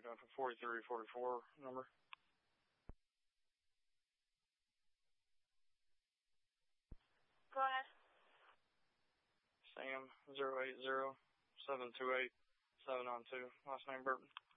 4344 number. Go ahead. Sam 080-728-792. Last name Burton.